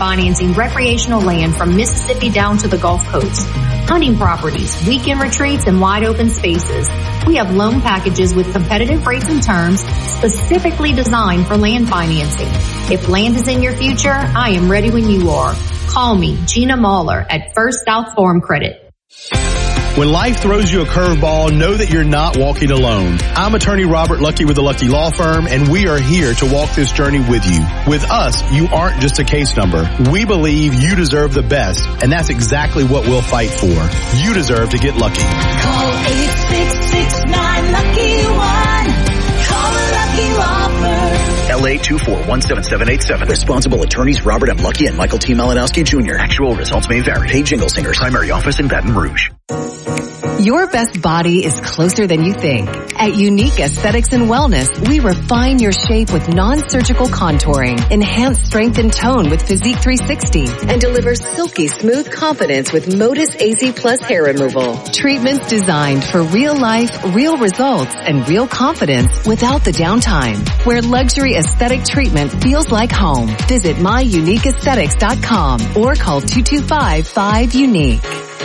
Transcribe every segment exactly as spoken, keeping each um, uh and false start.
financing recreational land from Mississippi down to the Gulf Coast. Hunting properties, weekend retreats, and wide open spaces. We have loan packages with competitive rates and terms specifically designed for land financing. If land is in your future, I am ready when you are. Call me, Gina Mahler at First South Farm Credit. When life throws you a curveball, know that you're not walking alone. I'm attorney Robert Lucky with the Lucky Law Firm, and we are here to walk this journey with you. With us, you aren't just a case number. We believe you deserve the best, and that's exactly what we'll fight for. You deserve to get lucky. Call eight six six nine lucky one. Call the Lucky Law Firm. L A two four one seven seven eight seven. Responsible attorneys Robert M. Lucky and Michael T. Malinowski Junior Actual results may vary. Hey, Jingle Singers. Primary office in Baton Rouge. Your best body is closer than you think. At Unique Aesthetics and Wellness, we refine your shape with non-surgical contouring, enhance strength and tone with Physique three sixty, and deliver silky smooth confidence with Modus A Z Plus hair removal. Treatments designed for real life, real results, and real confidence without the downtime. Where luxury aesthetic treatment feels like home. Visit my unique aesthetics dot com or call two two five, five, unique.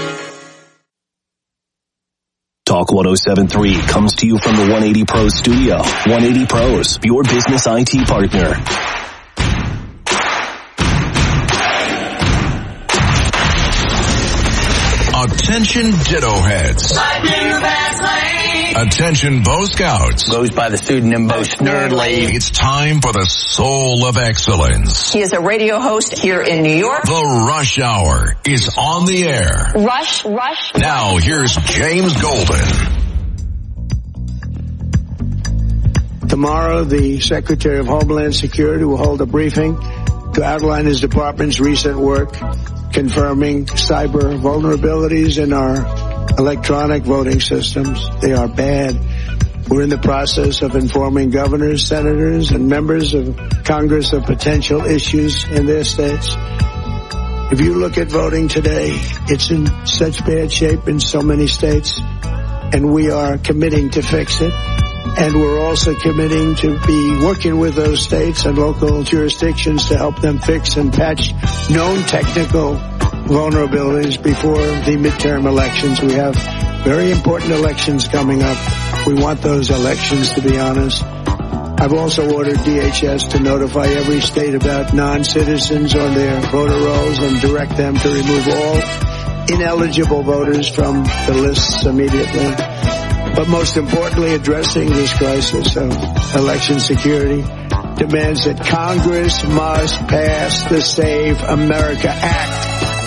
Talk one oh seven point three comes to you from the one eighty Pros studio. one eighty Pros, your business I T partner. Attention Ditto Heads. Attention Bo Scouts. Goes by the pseudonym Bo Snerdley. It's time for the Soul of Excellence. He is a radio host here in New York. The Rush Hour is on the air. Rush, rush. Now here's James Golden. Tomorrow, the Secretary of Homeland Security will hold a briefing to outline his department's recent work confirming cyber vulnerabilities in our electronic voting systems. They are bad. We're in the process of informing governors, senators, and members of Congress of potential issues in their states. If you look at voting today, it's in such bad shape in so many states, and we are committing to fix it. And we're also committing to be working with those states and local jurisdictions to help them fix and patch known technical vulnerabilities before the midterm elections. We have very important elections coming up. We want those elections to be honest. I've also ordered D H S to notify every state about non-citizens on their voter rolls and direct them to remove all ineligible voters from the lists immediately. But most importantly, addressing this crisis of election security demands that Congress must pass the Save America Act.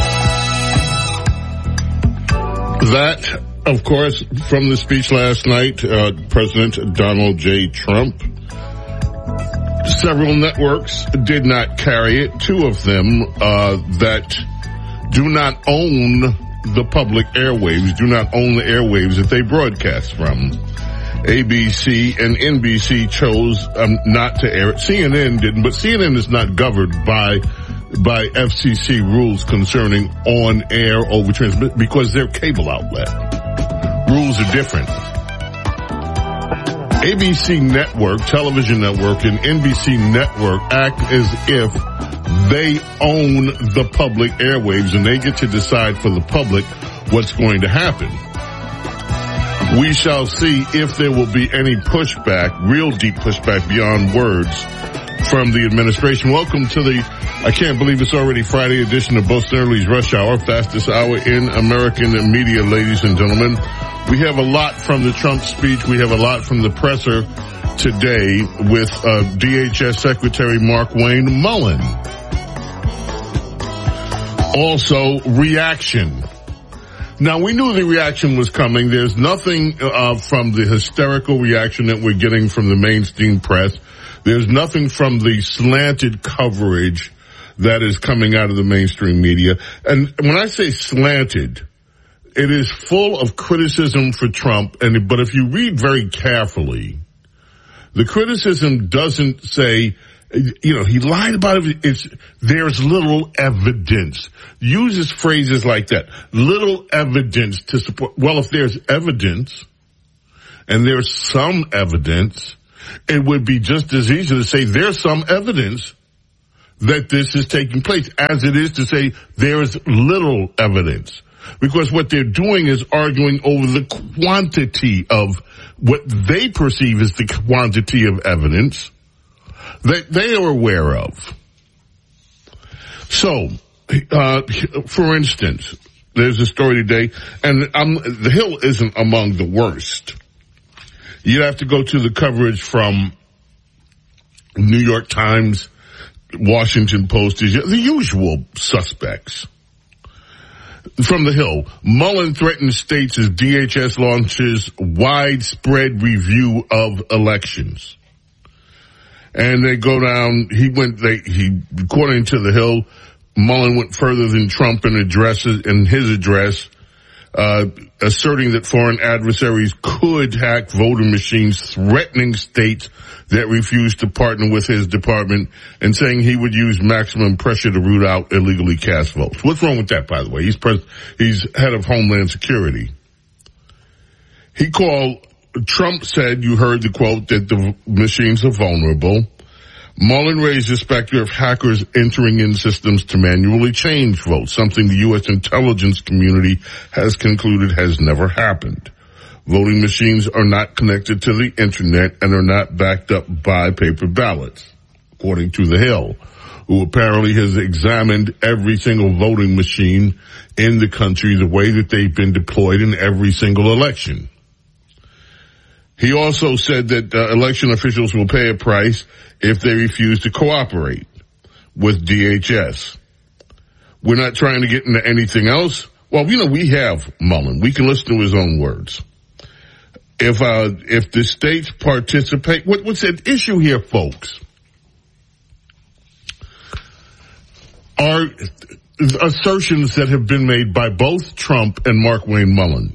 That, of course, from the speech last night, uh, President Donald J. Trump. Several networks did not carry it. Two of them uh, that do not own the public airwaves, do not own the airwaves that they broadcast from. A B C and N B C chose um, not to air it. C N N didn't, but C N N is not governed by by F C C rules concerning on-air overtransmission because they're cable outlet. Rules are different. A B C Network, Television Network, and N B C Network act as if they own the public airwaves and they get to decide for the public what's going to happen. We shall see if there will be any pushback, real deep pushback beyond words from the administration. Welcome to the, I can't believe it's already Friday edition of Bo Snerdley's Rush Hour, fastest hour in American media, ladies and gentlemen. We have a lot from the Trump speech. We have a lot from the presser today with uh, D H S Secretary Markwayne Mullin. Also, reaction. Now, we knew the reaction was coming. There's nothing uh, from the hysterical reaction that we're getting from the mainstream press. There's nothing from the slanted coverage that is coming out of the mainstream media. And when I say slanted, it is full of criticism for Trump. And but if you read very carefully, the criticism doesn't say, you know, he lied about it. It's, there's little evidence. Uses phrases like that. Little evidence to support. Well, if there's evidence and there's some evidence, it would be just as easy to say there's some evidence that this is taking place, as it is to say there is little evidence. Because what they're doing is arguing over the quantity of what they perceive as the quantity of evidence that they are aware of. So, uh, for instance, there's a story today, and um, the Hill isn't among the worst. You'd have to go to the coverage from New York Times, Washington Post, the usual suspects. From the Hill, Mullen threatens states as D H S launches widespread review of elections. And they go down, he went, they, he, according to the Hill, Mullen went further than Trump in addresses, in his address, uh, asserting that foreign adversaries could hack voter machines, threatening states that refuse to partner with his department, and saying he would use maximum pressure to root out illegally cast votes. What's wrong with that, by the way? He's pres- he's head of Homeland Security. He called, Trump said, you heard the quote, that the machines are vulnerable. Mullen raised the specter of hackers entering in systems to manually change votes, something the U S intelligence community has concluded has never happened. Voting machines are not connected to the internet and are not backed up by paper ballots, according to the Hill, who apparently has examined every single voting machine in the country the way that they've been deployed in every single election. He also said that uh, election officials will pay a price if they refuse to cooperate with D H S. We're not trying to get into anything else. Well, you know, we have Mullen. We can listen to his own words. If uh, if the states participate, what, what's at issue here, folks, are assertions that have been made by both Trump and Markwayne Mullen.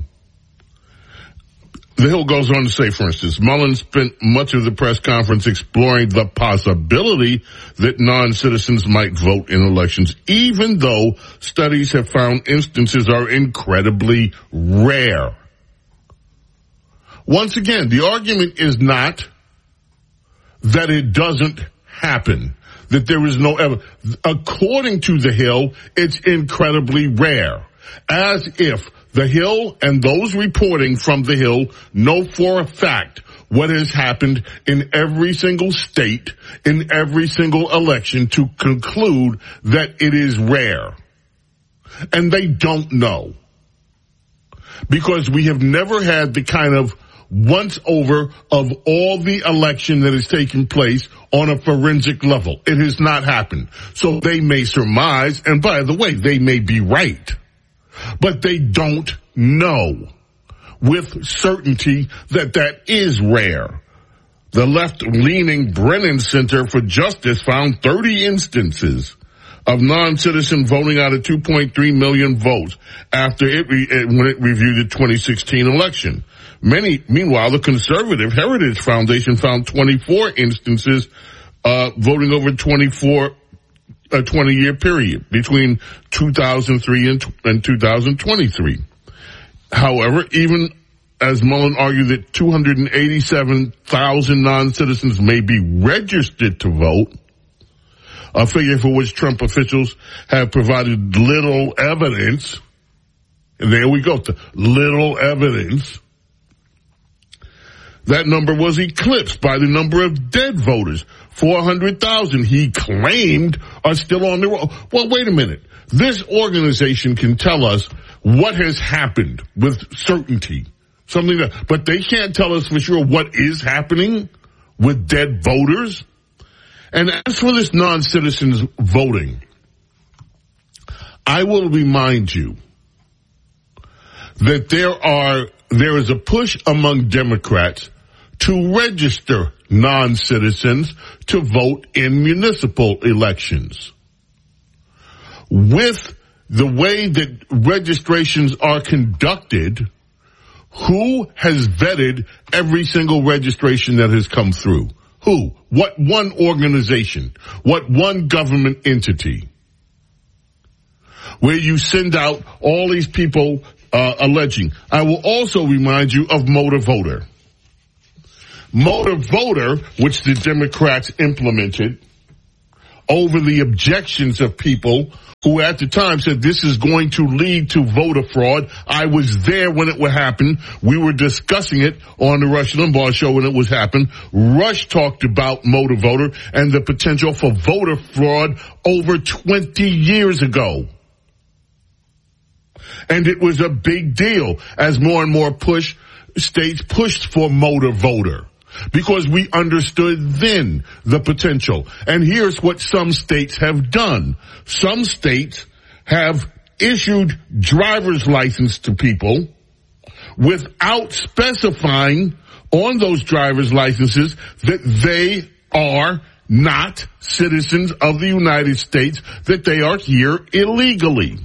The Hill goes on to say, for instance, Mullen spent much of the press conference exploring the possibility that non-citizens might vote in elections, even though studies have found instances are incredibly rare. Once again, the argument is not that it doesn't happen, that there is no evidence. According to the Hill, it's incredibly rare, as if the Hill and those reporting from the Hill know for a fact what has happened in every single state, in every single election, to conclude that it is rare. And they don't know. Because we have never had the kind of once over of all the election that has taken place on a forensic level. It has not happened. So they may surmise, and by the way, they may be right. But they don't know with certainty that that is rare. The left-leaning Brennan Center for Justice found thirty instances of non-citizen voting out of two point three million votes after it, re- when it reviewed the twenty sixteen election. Many, meanwhile, the Conservative Heritage Foundation found twenty-four instances uh voting over twenty-four a twenty-year period between two thousand three and, and two thousand twenty-three. However, even as Mullen argued that two hundred eighty-seven thousand non-citizens may be registered to vote, a figure for which Trump officials have provided little evidence, and there we go, to little evidence, that number was eclipsed by the number of dead voters. four hundred thousand, he claimed, are still on the roll. Well, wait a minute. This organization can tell us what has happened with certainty. Something that, but they can't tell us for sure what is happening with dead voters. And as for this non-citizens voting, I will remind you that there are, there is a push among Democrats to register non-citizens to vote in municipal elections. With the way that registrations are conducted, who has vetted every single registration that has come through? Who? What one organization? What one government entity? Where you send out all these people uh, alleging. I will also remind you of Motor Voter. Motor Voter, which the Democrats implemented over the objections of people who at the time said this is going to lead to voter fraud. I was there when it would happen. We were discussing it on the Rush Limbaugh show when it was happening. Rush talked about motor voter and the potential for voter fraud over twenty years ago. And it was a big deal as more and more push states pushed for motor voter, because we understood then the potential. And here's what some states have done. Some states have issued driver's license to people without specifying on those driver's licenses that they are not citizens of the United States, that they are here illegally.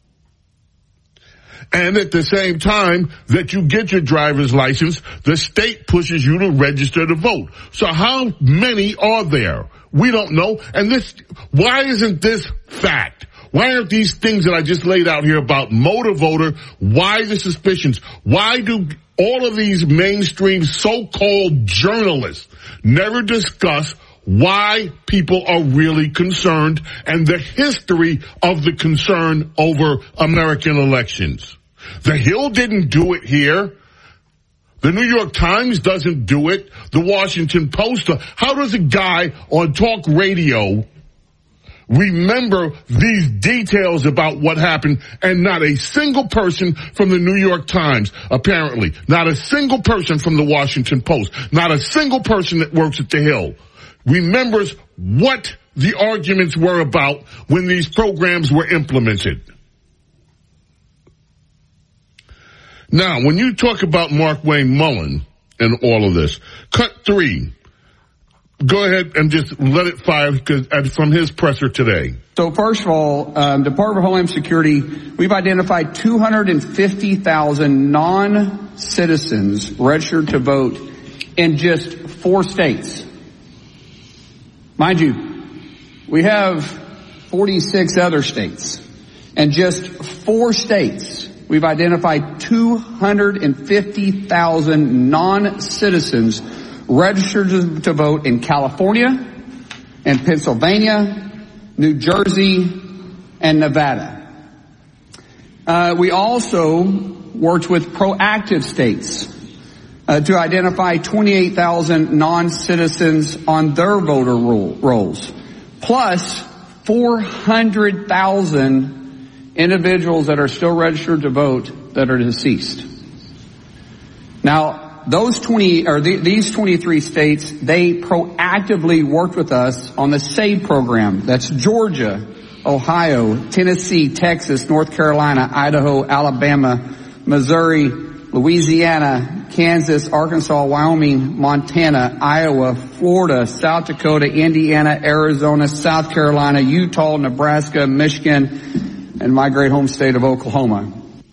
And at the same time that you get your driver's license, the state pushes you to register to vote. So how many are there? We don't know. And this, why isn't this fact? Why aren't these things that I just laid out here about motor voter? Why the suspicions? Why do all of these mainstream so-called journalists never discuss why people are really concerned and the history of the concern over American elections? The Hill didn't do it here. The New York Times doesn't do it. The Washington Post. How does a guy on talk radio remember these details about what happened, and not a single person from the New York Times, apparently, not a single person from the Washington Post, not a single person that works at the Hill remembers what the arguments were about when these programs were implemented? Now, when you talk about Mark Wayne Mullen and all of this, cut three, go ahead and just let it fire because from his presser today. So first of all, um, Department of Homeland Security, we've identified two hundred fifty thousand non-citizens registered to vote in just four states. Mind you, we have forty-six other states, and just four states we've identified two hundred fifty thousand non-citizens registered to vote in California, and Pennsylvania, New Jersey, and Nevada. Uh, we also worked with proactive states uh, to identify twenty-eight thousand non-citizens on their voter roll, rolls, plus four hundred thousand individuals that are still registered to vote that are deceased. Now, those twenty or the, these twenty-three states, they proactively worked with us on the SAVE program. That's Georgia, Ohio, Tennessee, Texas, North Carolina, Idaho, Alabama, Missouri, Louisiana, Kansas, Arkansas, Wyoming, Montana, Iowa, Florida, South Dakota, Indiana, Arizona, South Carolina, Utah, Nebraska, Michigan, and my great home state of Oklahoma.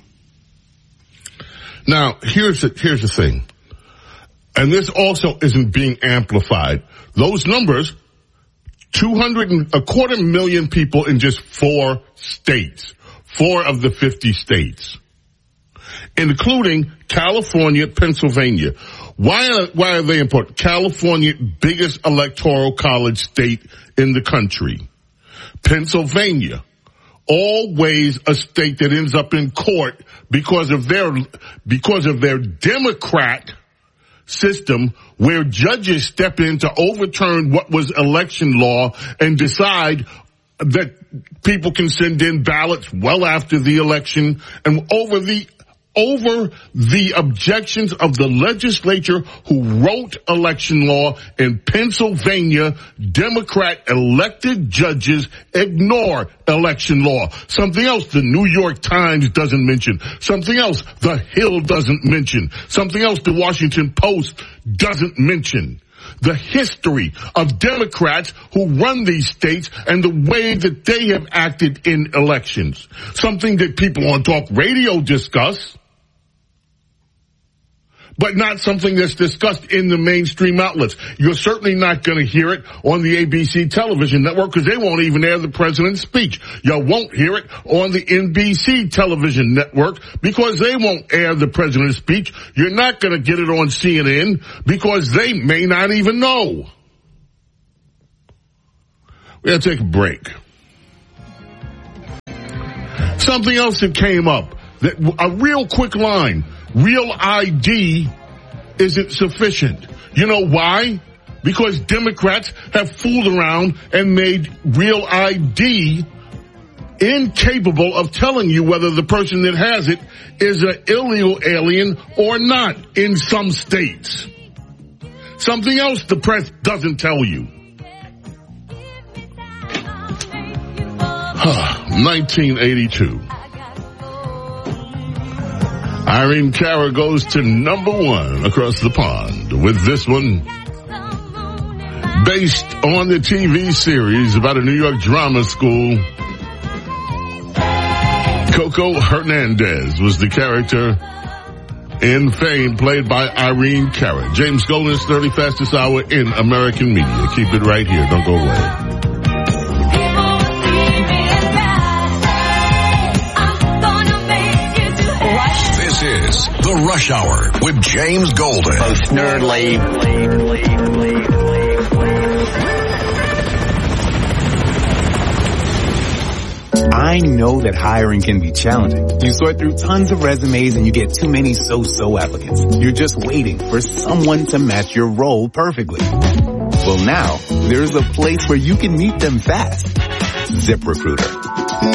Now, here's the, here's the thing. And this also isn't being amplified. Those numbers, two hundred, a quarter million people in just four states, four of the fifty states, including California, Pennsylvania. Why are, why are they important? California, biggest electoral college state in the country. Pennsylvania, always a state that ends up in court because of their, because of their Democrat system, where judges step in to overturn what was election law and decide that people can send in ballots well after the election, and over the over the objections of the legislature who wrote election law in Pennsylvania. Democrat elected judges ignore election law. Something else the New York Times doesn't mention. Something else the Hill doesn't mention. Something else the Washington Post doesn't mention. The history of Democrats who run these states and the way that they have acted in elections. Something that people on talk radio discuss, but not something that's discussed in the mainstream outlets. You're certainly not going to hear it on the A B C television network because they won't even air the president's speech. You won't hear it on the N B C television network because they won't air the president's speech. You're not going to get it on C N N because they may not even know. We got to take a break. Something else that came up, that a real quick line, real I D isn't sufficient. You know why? Because Democrats have fooled around and made real I D incapable of telling you whether the person that has it is an illegal alien or not in some states. Something else the press doesn't tell you. nineteen eighty-two. Irene Cara goes to number one across the pond with this one. Based on the T V series about a New York drama school, Coco Hernandez was the character in Fame, played by Irene Cara. James Golden's thirty fastest hour in American media. Keep it right here. Don't go away. This is The Rush Hour with James Golden. Most nerd leave. I know that hiring can be challenging. You sort through tons of resumes and you get too many so-so applicants. You're just waiting for someone to match your role perfectly. Well, now there's a place where you can meet them fast. ZipRecruiter.